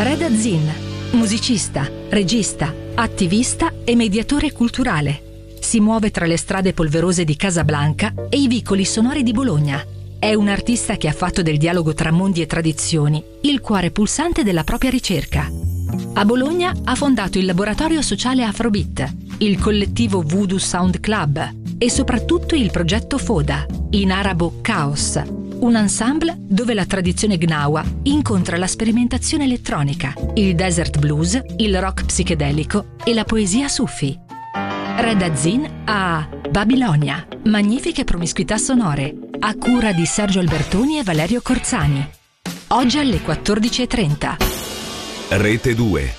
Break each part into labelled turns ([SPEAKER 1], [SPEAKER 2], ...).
[SPEAKER 1] Reda Zin, musicista, regista, attivista e mediatore culturale. Si muove tra le strade polverose di Casablanca e i vicoli sonori di Bologna. È un artista che ha fatto del dialogo tra mondi e tradizioni il cuore pulsante della propria ricerca. A Bologna ha fondato il laboratorio sociale Afrobeat, il collettivo Voodoo Sound Club e soprattutto il progetto Foda, in arabo Caos, un ensemble dove la tradizione gnawa incontra la sperimentazione elettronica, il desert blues, il rock psichedelico e la poesia sufi. Reda Zin a Babilonia, magnifiche promiscuità sonore, a cura di Sergio Albertoni e Valerio Corzani. Oggi alle 14:30.
[SPEAKER 2] Rete 2.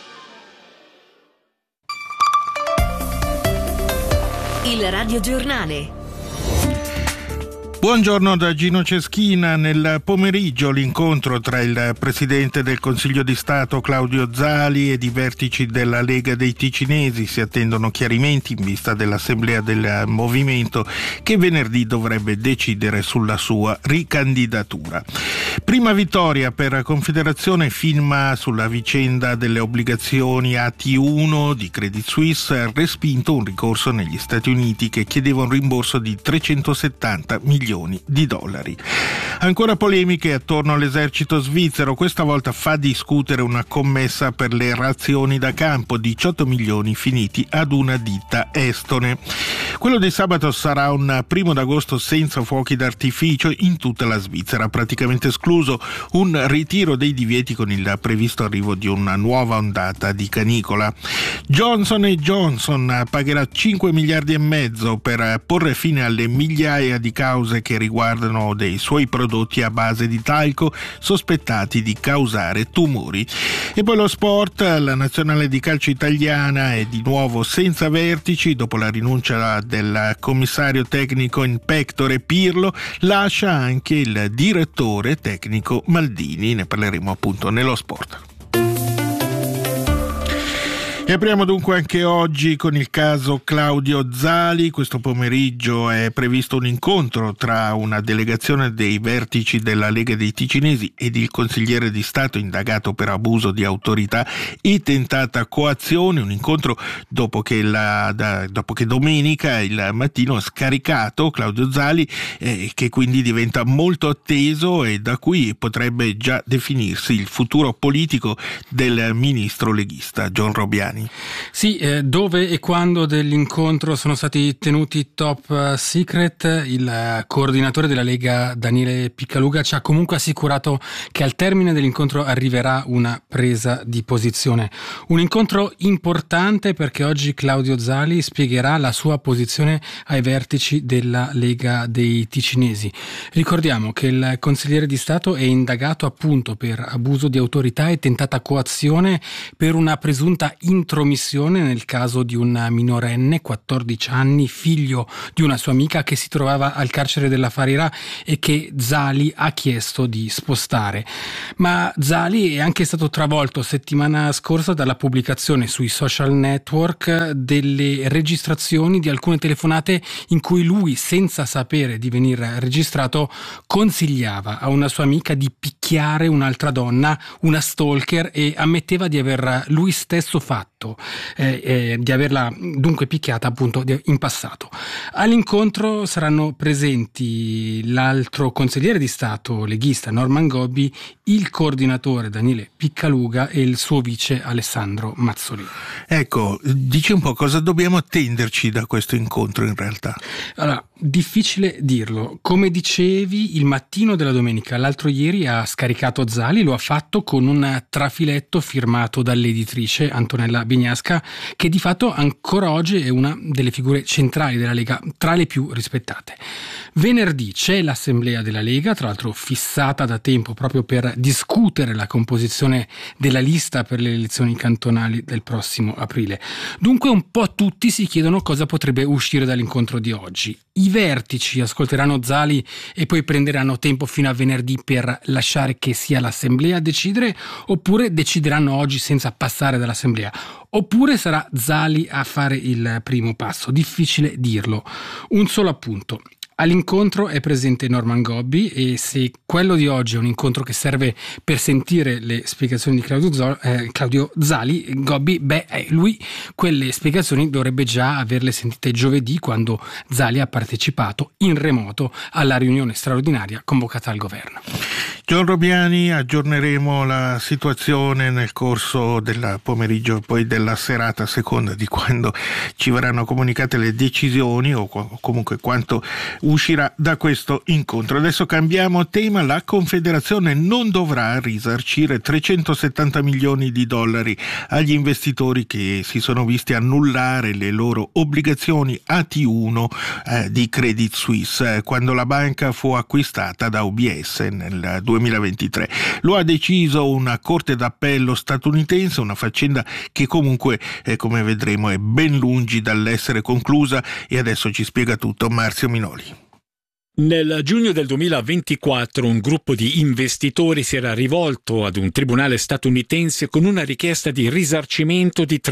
[SPEAKER 3] Il radiogiornale.
[SPEAKER 4] Buongiorno da Gino Ceschina. Nel pomeriggio l'incontro tra il Presidente del Consiglio di Stato Claudio Zali ed i vertici della Lega dei Ticinesi. Si attendono chiarimenti in vista dell'assemblea del movimento che venerdì dovrebbe decidere sulla sua ricandidatura. Prima vittoria per Confederazione, firma sulla vicenda delle obbligazioni AT1 di Credit Suisse, ha respinto un ricorso negli Stati Uniti che chiedeva un rimborso di 370 milioni di dollari. Ancora polemiche attorno all'esercito svizzero, questa volta fa discutere una commessa per le razioni da campo, 18 milioni finiti ad una ditta estone. Quello di sabato sarà un 1 d'agosto senza fuochi d'artificio in tutta la Svizzera, praticamente escluso un ritiro dei divieti con il previsto arrivo di una nuova ondata di canicola. Johnson & Johnson pagherà 5 miliardi e mezzo per porre fine alle migliaia di cause che riguardano dei suoi prodotti a base di talco sospettati di causare tumori. E poi lo sport, la nazionale di calcio italiana è di nuovo senza vertici dopo la rinuncia del commissario tecnico in pectore Pirlo, lascia anche il direttore tecnico Maldini. Ne parleremo appunto nello sport. E apriamo dunque anche oggi con il caso Claudio Zali. Questo pomeriggio è previsto un incontro tra una delegazione dei vertici della Lega dei Ticinesi ed il consigliere di Stato indagato per abuso di autorità e tentata coazione. Un incontro dopo che domenica il mattino ha scaricato Claudio Zali, che quindi diventa molto atteso e da cui potrebbe già definirsi il futuro politico del ministro leghista John Robbiani.
[SPEAKER 5] Sì, dove e quando dell'incontro sono stati tenuti top secret, il coordinatore della Lega Daniele Piccaluga ci ha comunque assicurato che al termine dell'incontro arriverà una presa di posizione. Un incontro importante perché oggi Claudio Zali spiegherà la sua posizione ai vertici della Lega dei Ticinesi. Ricordiamo che il consigliere di Stato è indagato appunto per abuso di autorità e tentata coazione per una presunta intromissione nel caso di un minorenne, 14 anni, figlio di una sua amica che si trovava al carcere della Farira e che Zali ha chiesto di spostare. Ma Zali è anche stato travolto settimana scorsa dalla pubblicazione sui social network delle registrazioni di alcune telefonate in cui lui, senza sapere di venire registrato, consigliava a una sua amica di picchiare un'altra donna, una stalker, e ammetteva di aver lui stesso fatto, di averla dunque picchiata appunto in passato. All'incontro saranno presenti l'altro consigliere di Stato leghista Norman Gobbi, il coordinatore Daniele Piccaluga e il suo vice Alessandro Mazzolini.
[SPEAKER 4] Ecco, dici un po' cosa dobbiamo attenderci da questo incontro in realtà?
[SPEAKER 5] Allora, difficile dirlo. Come dicevi, il mattino della domenica, l'altro ieri, ha scaricato Zali, lo ha fatto con un trafiletto firmato dall'editrice Antonella Bignasca, che di fatto ancora oggi è una delle figure centrali della Lega, tra le più rispettate. Venerdì c'è l'assemblea della Lega, tra l'altro fissata da tempo proprio per discutere la composizione della lista per le elezioni cantonali del prossimo aprile. Dunque un po' tutti si chiedono cosa potrebbe uscire dall'incontro di oggi. I vertici ascolteranno Zali e poi prenderanno tempo fino a venerdì per lasciare che sia l'assemblea a decidere, oppure decideranno oggi senza passare dall'assemblea, oppure sarà Zali a fare il primo passo. Difficile dirlo. Un solo appunto. All'incontro è presente Norman Gobbi e se quello di oggi è un incontro che serve per sentire le spiegazioni di Claudio Zali, Gobbi, lui quelle spiegazioni dovrebbe già averle sentite giovedì quando Zali ha partecipato in remoto alla riunione straordinaria convocata al governo.
[SPEAKER 4] John Robiani, aggiorneremo la situazione nel corso del pomeriggio e poi della serata, a seconda di quando ci verranno comunicate le decisioni o comunque quanto uscirà da questo incontro. Adesso cambiamo tema. La Confederazione non dovrà risarcire 370 milioni di dollari agli investitori che si sono visti annullare le loro obbligazioni AT1 di Credit Suisse quando la banca fu acquistata da UBS nel 2023. Lo ha deciso una corte d'appello statunitense, una faccenda che comunque, come vedremo, è ben lungi dall'essere conclusa, e adesso ci spiega tutto Marzio Minoli.
[SPEAKER 6] Nel giugno del 2024 un gruppo di investitori si era rivolto ad un tribunale statunitense con una richiesta di risarcimento di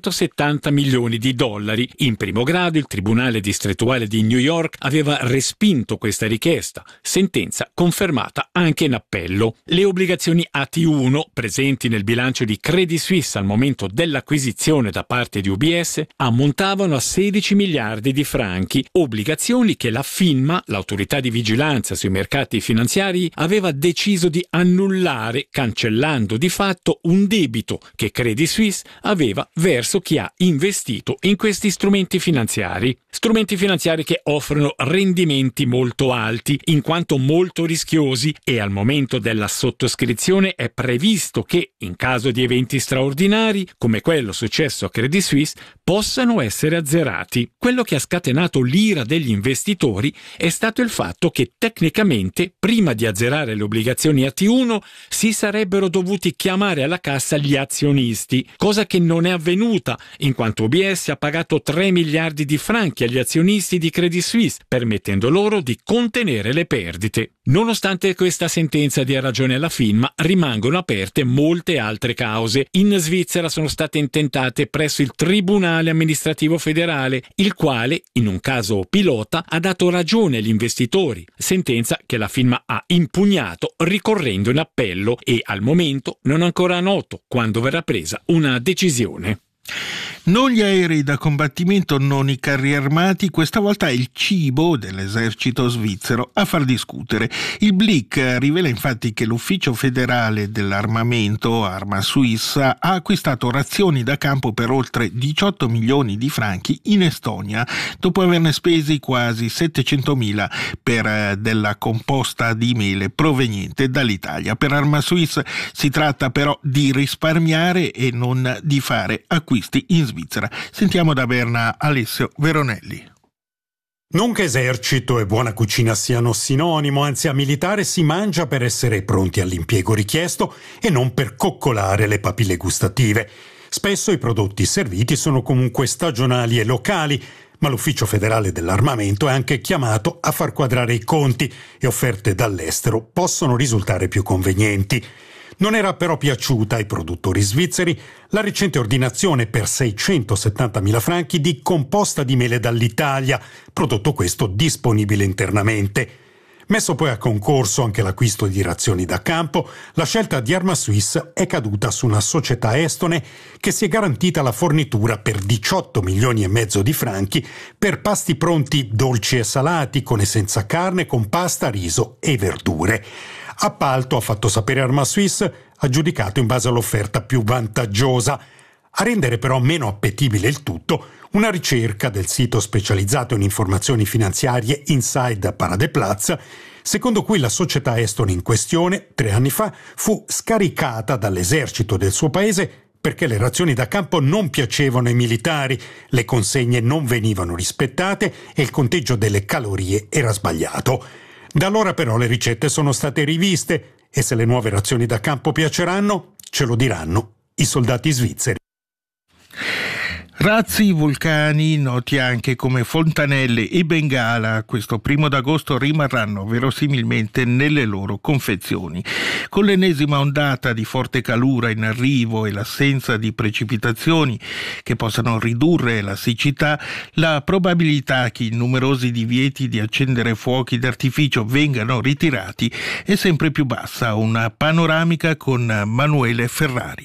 [SPEAKER 6] 370 milioni di dollari. In primo grado il tribunale distrettuale di New York aveva respinto questa richiesta, sentenza confermata anche in appello. Le obbligazioni AT1 presenti nel bilancio di Credit Suisse al momento dell'acquisizione da parte di UBS ammontavano a 16 miliardi di franchi, obbligazioni che la FINMA, l'autorità di vigilanza sui mercati finanziari, aveva deciso di annullare, cancellando di fatto un debito che Credit Suisse aveva verso chi ha investito in questi strumenti finanziari che offrono rendimenti molto alti in quanto molto rischiosi, e al momento della sottoscrizione è previsto che, in caso di eventi straordinari come quello successo a Credit Suisse, possano essere azzerati. Quello che ha scatenato l'ira degli investitori è stato il fatto che tecnicamente, prima di azzerare le obbligazioni AT1, si sarebbero dovuti chiamare alla cassa gli azionisti, cosa che non è avvenuta, in quanto UBS ha pagato 3 miliardi di franchi agli azionisti di Credit Suisse, permettendo loro di contenere le perdite. Nonostante questa sentenza dia ragione alla FINMA, rimangono aperte molte altre cause. In Svizzera sono state intentate presso il Tribunale amministrativo federale, il quale, in un caso pilota, ha dato ragione agli investitori, sentenza che la FINMA ha impugnato ricorrendo in appello, e al momento non è ancora noto quando verrà presa una decisione.
[SPEAKER 4] Non gli aerei da combattimento, non i carri armati, questa volta è il cibo dell'esercito svizzero a far discutere. Il Blick rivela infatti che l'Ufficio federale dell'armamento, Arma Suisse, ha acquistato razioni da campo per oltre 18 milioni di franchi in Estonia, dopo averne spesi quasi 700.000 per della composta di mele proveniente dall'Italia. Per Arma Suisse si tratta però di risparmiare e non di fare acquisti in Svizzera. Sentiamo da Berna Alessio Veronelli.
[SPEAKER 7] Non che esercito e buona cucina siano sinonimo, anzi a militare si mangia per essere pronti all'impiego richiesto e non per coccolare le papille gustative. Spesso i prodotti serviti sono comunque stagionali e locali, ma l'Ufficio federale dell'armamento è anche chiamato a far quadrare i conti e offerte dall'estero possono risultare più convenienti. Non era però piaciuta ai produttori svizzeri la recente ordinazione per 670.000 franchi di composta di mele dall'Italia, prodotto questo disponibile internamente. Messo poi a concorso anche l'acquisto di razioni da campo, la scelta di Arma Suisse è caduta su una società estone che si è garantita la fornitura per 18 milioni e mezzo di franchi per pasti pronti dolci e salati, con e senza carne, con pasta, riso e verdure. Appalto, ha fatto sapere Arma Suisse, aggiudicato in base all'offerta più vantaggiosa. A rendere però meno appetibile il tutto, una ricerca del sito specializzato in informazioni finanziarie Inside Paradeplatz, secondo cui la società estone in questione, 3 anni fa, fu scaricata dall'esercito del suo paese perché le razioni da campo non piacevano ai militari, le consegne non venivano rispettate e il conteggio delle calorie era sbagliato. Da allora però le ricette sono state riviste e se le nuove razioni da campo piaceranno, ce lo diranno i soldati svizzeri.
[SPEAKER 4] Razzi, vulcani, noti anche come fontanelle e Bengala, questo 1 d'agosto rimarranno verosimilmente nelle loro confezioni. Con l'ennesima ondata di forte calura in arrivo e l'assenza di precipitazioni che possano ridurre la siccità, la probabilità che i numerosi divieti di accendere fuochi d'artificio vengano ritirati è sempre più bassa. Una panoramica con Manuele Ferrari.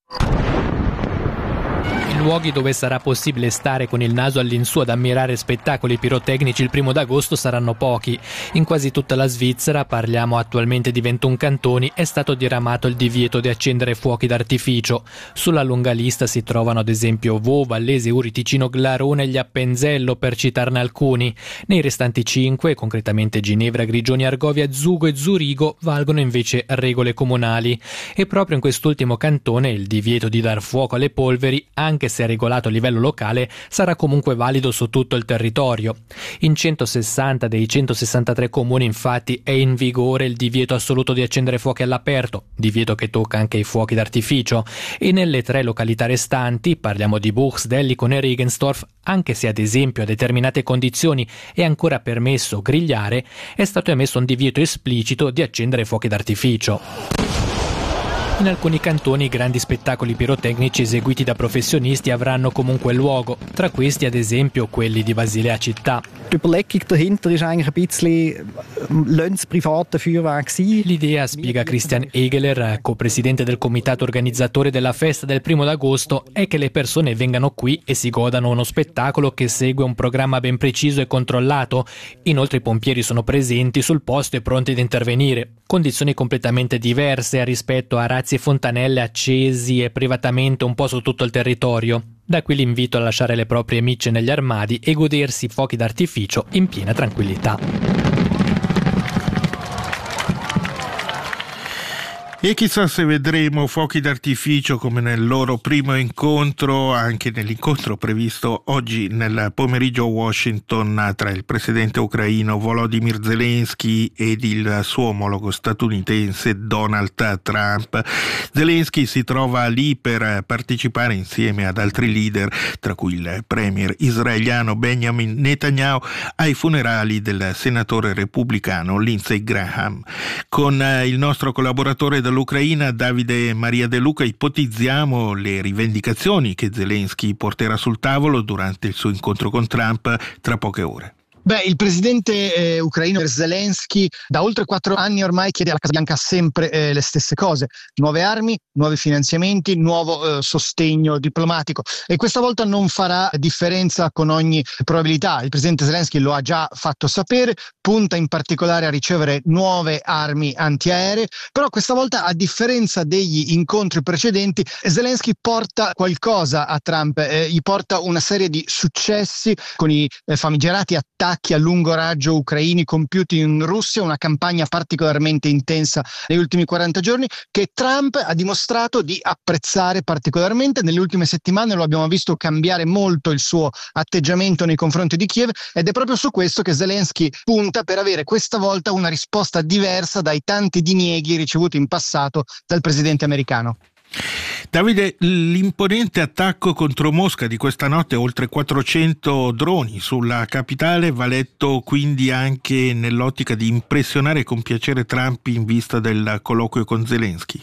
[SPEAKER 8] I luoghi dove sarà possibile stare con il naso all'insù ad ammirare spettacoli pirotecnici il 1 d'agosto saranno pochi. In quasi tutta la Svizzera, parliamo attualmente di 21 cantoni, è stato diramato il divieto di accendere fuochi d'artificio. Sulla lunga lista si trovano ad esempio Vò, Vallese, Uri, Ticino, Glarone e gli Appenzello, per citarne alcuni. Nei restanti 5, concretamente Ginevra, Grigioni, Argovia, Zugo e Zurigo, valgono invece regole comunali. E proprio in quest'ultimo cantone il divieto di dar fuoco alle polveri, anche se è regolato a livello locale, sarà comunque valido su tutto il territorio. In 160 dei 163 comuni infatti è in vigore il divieto assoluto di accendere fuochi all'aperto, divieto che tocca anche i fuochi d'artificio, e nelle 3 località restanti, parliamo di Buchs, Dellicon e Regensdorf, anche se ad esempio a determinate condizioni è ancora permesso grigliare, è stato emesso un divieto esplicito di accendere fuochi d'artificio. In alcuni cantoni i grandi spettacoli pirotecnici eseguiti da professionisti avranno comunque luogo, tra questi ad esempio quelli di Basilea città. L'idea, spiega Christian Egeler, co-presidente del comitato organizzatore della festa del 1 d'agosto, è che le persone vengano qui e si godano uno spettacolo che segue un programma ben preciso e controllato. Inoltre i pompieri sono presenti sul posto e pronti ad intervenire. Condizioni completamente diverse rispetto a razzi e fontanelle accesi e privatamente un po' su tutto il territorio. Da qui l'invito a lasciare le proprie micce negli armadi e godersi fuochi d'artificio in piena tranquillità.
[SPEAKER 4] E chissà se vedremo fuochi d'artificio come nel loro primo incontro, anche nell'incontro previsto oggi nel pomeriggio a Washington tra il presidente ucraino Volodymyr Zelensky ed il suo omologo statunitense Donald Trump. Zelensky si trova lì per partecipare insieme ad altri leader, tra cui il premier israeliano Benjamin Netanyahu, ai funerali del senatore repubblicano Lindsey Graham. Con il nostro collaboratore dall'Ucraina, Davide Maria De Luca, ipotizziamo le rivendicazioni che Zelensky porterà sul tavolo durante il suo incontro con Trump tra poche ore.
[SPEAKER 9] Il presidente ucraino Zelensky da oltre 4 anni ormai chiede alla Casa Bianca sempre le stesse cose: nuove armi, nuovi finanziamenti, nuovo sostegno diplomatico, e questa volta non farà differenza con ogni probabilità. Il presidente Zelensky lo ha già fatto sapere, punta in particolare a ricevere nuove armi antiaeree, però questa volta, a differenza degli incontri precedenti, Zelensky porta qualcosa a Trump, gli porta una serie di successi con i famigerati attacchi a lungo raggio ucraini compiuti in Russia, una campagna particolarmente intensa negli ultimi 40 giorni che Trump ha dimostrato di apprezzare particolarmente. Nelle ultime settimane lo abbiamo visto cambiare molto il suo atteggiamento nei confronti di Kiev, ed è proprio su questo che Zelensky punta per avere questa volta una risposta diversa dai tanti dinieghi ricevuti in passato dal presidente americano.
[SPEAKER 4] Davide, l'imponente attacco contro Mosca di questa notte, oltre 400 droni sulla capitale, va letto quindi anche nell'ottica di impressionare e compiacere Trump in vista del colloquio con Zelensky?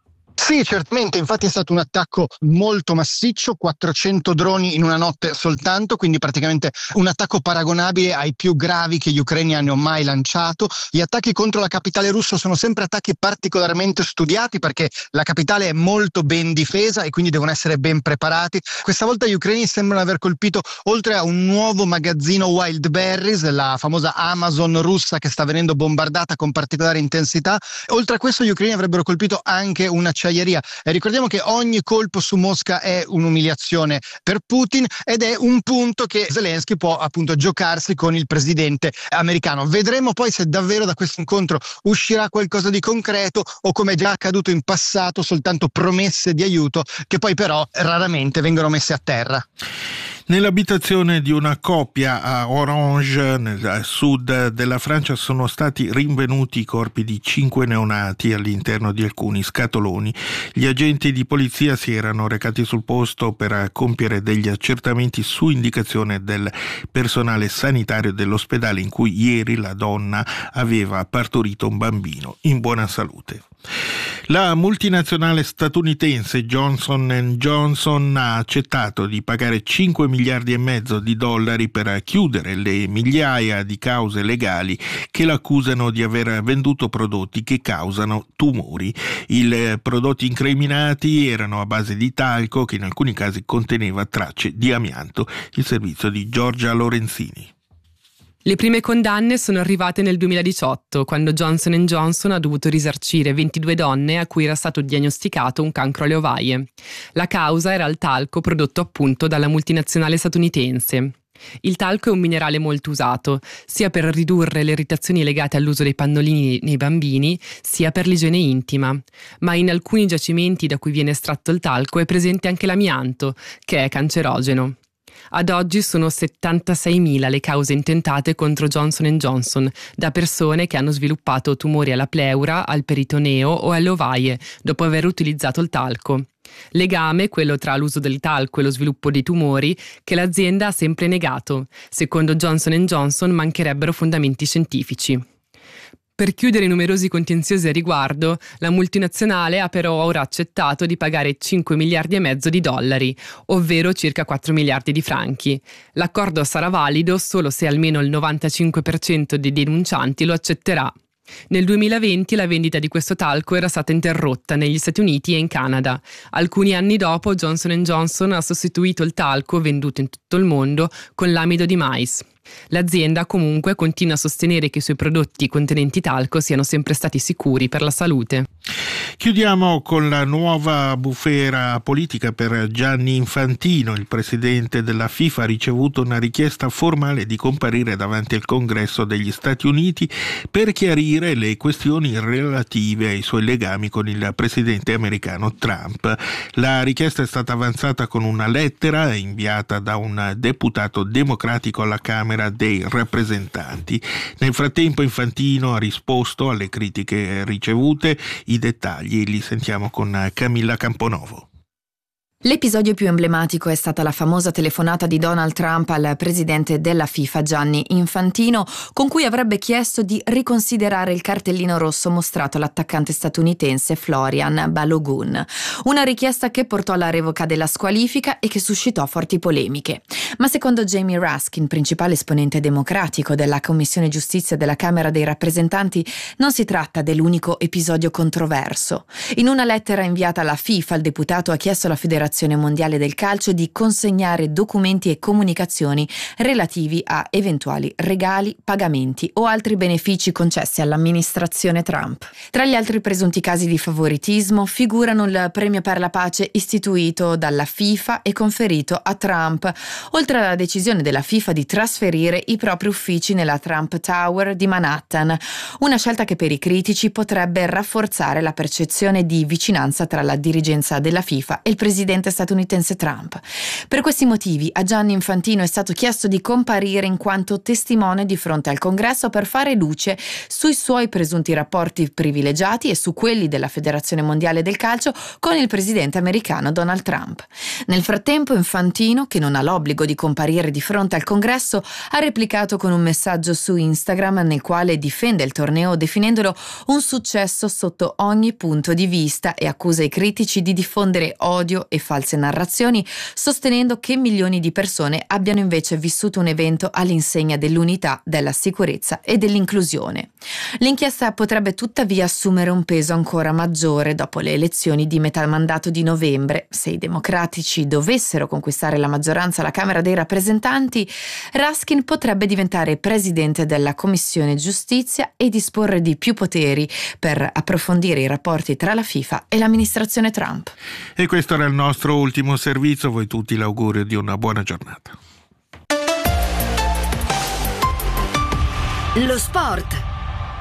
[SPEAKER 9] Sì, certamente, infatti è stato un attacco molto massiccio, 400 droni in una notte soltanto, quindi praticamente un attacco paragonabile ai più gravi che gli ucraini hanno mai lanciato. Gli attacchi contro la capitale russa sono sempre attacchi particolarmente studiati, perché la capitale è molto ben difesa e quindi devono essere ben preparati. Questa volta gli ucraini sembrano aver colpito, oltre a un nuovo magazzino Wildberries, la famosa Amazon russa che sta venendo bombardata con particolare intensità, oltre a questo gli ucraini avrebbero colpito anche un'acciaieria. E ricordiamo che ogni colpo su Mosca è un'umiliazione per Putin, ed è un punto che Zelensky può appunto giocarsi con il presidente americano. Vedremo poi se davvero da questo incontro uscirà qualcosa di concreto, o, come è già accaduto in passato, soltanto promesse di aiuto che poi però raramente vengono messe a terra.
[SPEAKER 4] Nell'abitazione di una coppia a Orange, nel sud della Francia, sono stati rinvenuti i corpi di 5 neonati all'interno di alcuni scatoloni. Gli agenti di polizia si erano recati sul posto per compiere degli accertamenti su indicazione del personale sanitario dell'ospedale in cui ieri la donna aveva partorito un bambino in buona salute. La multinazionale statunitense Johnson & Johnson ha accettato di pagare 5 miliardi e mezzo di dollari per chiudere le migliaia di cause legali che l'accusano di aver venduto prodotti che causano tumori. I prodotti incriminati erano a base di talco che in alcuni casi conteneva tracce di amianto. Il servizio di Giorgia Lorenzini.
[SPEAKER 10] Le prime condanne sono arrivate nel 2018, quando Johnson & Johnson ha dovuto risarcire 22 donne a cui era stato diagnosticato un cancro alle ovaie. La causa era il talco prodotto appunto dalla multinazionale statunitense. Il talco è un minerale molto usato, sia per ridurre le irritazioni legate all'uso dei pannolini nei bambini, sia per l'igiene intima. Ma in alcuni giacimenti da cui viene estratto il talco è presente anche l'amianto, che è cancerogeno. Ad oggi sono 76.000 le cause intentate contro Johnson & Johnson da persone che hanno sviluppato tumori alla pleura, al peritoneo o alle ovaie dopo aver utilizzato il talco. Legame, quello tra l'uso del talco e lo sviluppo dei tumori, che l'azienda ha sempre negato. Secondo Johnson & Johnson mancherebbero fondamenti scientifici. Per chiudere i numerosi contenziosi a riguardo, la multinazionale ha però ora accettato di pagare 5 miliardi e mezzo di dollari, ovvero circa 4 miliardi di franchi. L'accordo sarà valido solo se almeno il 95% dei denuncianti lo accetterà. Nel 2020 la vendita di questo talco era stata interrotta negli Stati Uniti e in Canada. Alcuni anni dopo Johnson & Johnson ha sostituito il talco venduto in tutto il mondo con l'amido di mais. L'azienda comunque continua a sostenere che i suoi prodotti contenenti talco siano sempre stati sicuri per la salute.
[SPEAKER 4] Chiudiamo con la nuova bufera politica per Gianni Infantino. Il presidente della FIFA ha ricevuto una richiesta formale di comparire davanti al Congresso degli Stati Uniti per chiarire le questioni relative ai suoi legami con il presidente americano Trump. La richiesta è stata avanzata con una lettera inviata da un deputato democratico alla Camera dei rappresentanti. Nel frattempo Infantino ha risposto alle critiche ricevute. I dettagli li sentiamo con Camilla Camponovo.
[SPEAKER 11] L'episodio più emblematico è stata la famosa telefonata di Donald Trump al presidente della FIFA Gianni Infantino, con cui avrebbe chiesto di riconsiderare il cartellino rosso mostrato all'attaccante statunitense Florian Balogun. Una richiesta che portò alla revoca della squalifica e che suscitò forti polemiche. Ma secondo Jamie Raskin, principale esponente democratico della Commissione Giustizia della Camera dei Rappresentanti, non si tratta dell'unico episodio controverso. In una lettera inviata alla FIFA, il deputato ha chiesto alla Federazione Mondiale del Calcio di consegnare documenti e comunicazioni relativi a eventuali regali, pagamenti o altri benefici concessi all'amministrazione Trump. Tra gli altri presunti casi di favoritismo figurano il premio per la pace istituito dalla FIFA e conferito a Trump, oltre alla decisione della FIFA di trasferire i propri uffici nella Trump Tower di Manhattan, una scelta che per i critici potrebbe rafforzare la percezione di vicinanza tra la dirigenza della FIFA e il presidente statunitense Trump. Per questi motivi a Gianni Infantino è stato chiesto di comparire in quanto testimone di fronte al Congresso per fare luce sui suoi presunti rapporti privilegiati e su quelli della Federazione Mondiale del Calcio con il presidente americano Donald Trump. Nel frattempo Infantino, che non ha l'obbligo di comparire di fronte al Congresso, ha replicato con un messaggio su Instagram nel quale difende il torneo definendolo un successo sotto ogni punto di vista e accusa i critici di diffondere odio e false narrazioni, sostenendo che milioni di persone abbiano invece vissuto un evento all'insegna dell'unità, della sicurezza e dell'inclusione. L'inchiesta potrebbe tuttavia assumere un peso ancora maggiore dopo le elezioni di metà mandato di novembre. Se i democratici dovessero conquistare la maggioranza alla Camera dei Rappresentanti, Raskin potrebbe diventare presidente della Commissione Giustizia e disporre di più poteri per approfondire i rapporti tra la FIFA e l'amministrazione Trump.
[SPEAKER 4] E questo era il nostro ultimo servizio. A voi tutti l'augurio di una buona giornata.
[SPEAKER 3] Lo sport.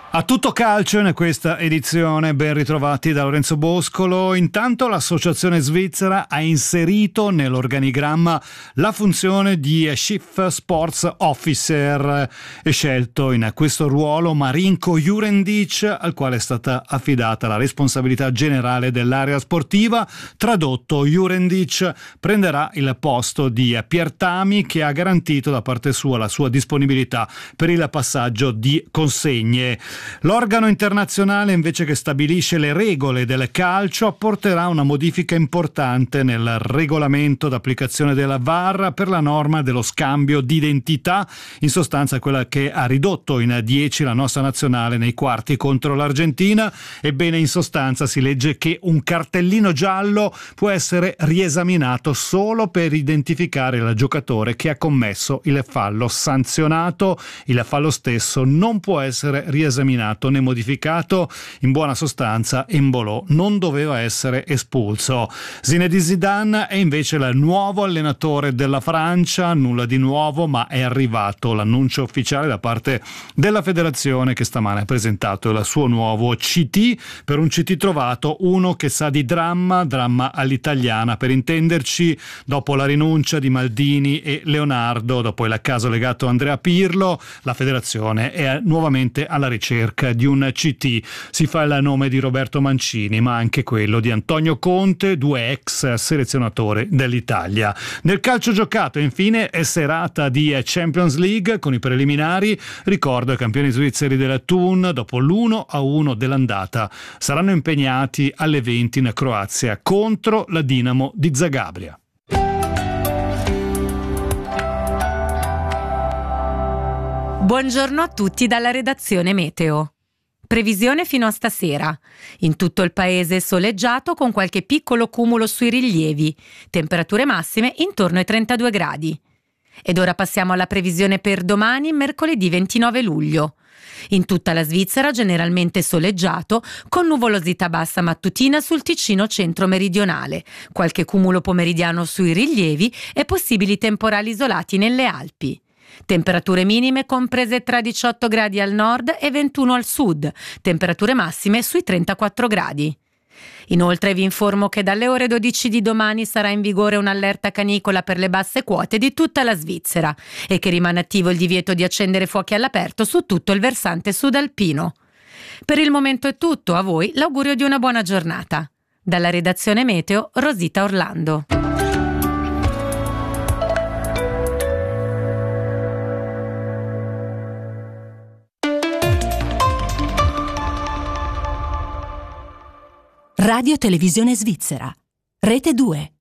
[SPEAKER 12] A tutto calcio in questa edizione, ben ritrovati da Lorenzo Boscolo. Intanto l'associazione svizzera ha inserito nell'organigramma la funzione di Chief Sports Officer e scelto in questo ruolo Marinko Jurendic, al quale è stata affidata la responsabilità generale dell'area sportiva. Tradotto, Jurendic prenderà il posto di Pier Tami, che ha garantito da parte sua la sua disponibilità per il passaggio di consegne. L'organo internazionale, invece, che stabilisce le regole del calcio, apporterà una modifica importante nel regolamento d'applicazione della VAR per la norma dello scambio di identità, in sostanza quella che ha ridotto in 10 la nostra nazionale nei quarti contro l'Argentina. Ebbene, in sostanza si legge che un cartellino giallo può essere riesaminato solo per identificare il giocatore che ha commesso il fallo sanzionato. Il fallo stesso non può essere riesaminato né modificato. In buona sostanza, Embolo non doveva essere espulso. Zinedine Zidane è invece il nuovo allenatore della Francia. Nulla di nuovo, ma è arrivato l'annuncio ufficiale da parte della federazione, che stamane ha presentato il suo nuovo CT. Per un CT trovato, uno che sa di dramma all'italiana, per intenderci. Dopo la rinuncia di Maldini e Leonardo, dopo il caso legato a Andrea Pirlo, la federazione è nuovamente alla ricerca di un CT. Si fa il nome di Roberto Mancini, ma anche quello di Antonio Conte, due ex selezionatori dell'Italia. Nel calcio giocato, infine, è serata di Champions League con i preliminari. Ricordo i campioni svizzeri della Thun, dopo l'1-1 dell'andata, saranno impegnati alle 20 in Croazia contro la Dinamo di Zagabria.
[SPEAKER 13] Buongiorno a tutti dalla redazione Meteo. Previsione fino a stasera. In tutto il paese soleggiato con qualche piccolo cumulo sui rilievi. Temperature massime intorno ai 32 gradi. Ed ora passiamo alla previsione per domani, mercoledì 29 luglio. In tutta la Svizzera generalmente soleggiato, con nuvolosità bassa mattutina sul Ticino centro-meridionale, qualche cumulo pomeridiano sui rilievi e possibili temporali isolati nelle Alpi. Temperature minime comprese tra 18 gradi al nord e 21 al sud, temperature massime sui 34 gradi. Inoltre vi informo che dalle ore 12 di domani sarà in vigore un'allerta canicola per le basse quote di tutta la Svizzera e che rimane attivo il divieto di accendere fuochi all'aperto su tutto il versante sudalpino. Per il momento è tutto, a voi l'augurio di una buona giornata. Dalla redazione Meteo, Rosita Orlando.
[SPEAKER 1] Radio Televisione Svizzera, Rete 2.